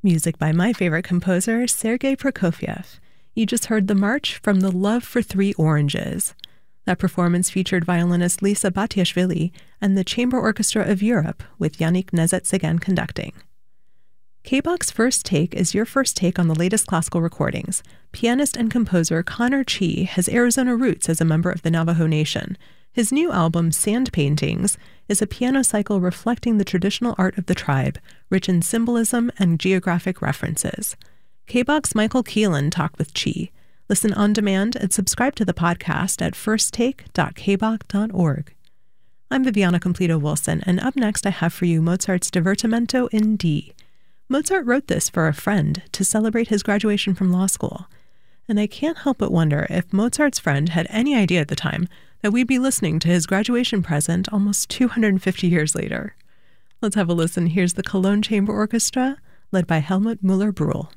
Music by my favorite composer, Sergei Prokofiev. You just heard the march from The Love for Three Oranges. That performance featured violinist Lisa Batiashvili and the Chamber Orchestra of Europe with Yannick Nezet-Segan conducting. K-Box First Take is your first take on the latest classical recordings. Pianist and composer Connor Chi has Arizona roots as a member of the Navajo Nation. His new album, Sand Paintings, is a piano cycle reflecting the traditional art of the tribe, rich in symbolism and geographic references. K-Box Michael Keelan talked with Chi. Listen on demand and subscribe to the podcast at firsttake.kbox.org. I'm Viviana Completo-Wilson, and up next I have for you Mozart's Divertimento in D. Mozart wrote this for a friend to celebrate his graduation from law school. And I can't help but wonder if Mozart's friend had any idea at the time that we'd be listening to his graduation present almost 250 years later. Let's have a listen. Here's the Cologne Chamber Orchestra, led by Helmut Müller-Brühl.